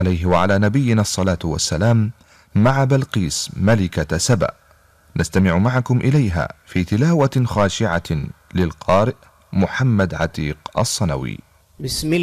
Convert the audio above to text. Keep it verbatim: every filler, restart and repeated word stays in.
عليه وعلى نبينا الصلاة والسلام مع بلقيس ملكة سبأ. نستمع معكم إليها في تلاوة خاشعة للقارئ محمد عتيق الصنوي. بسم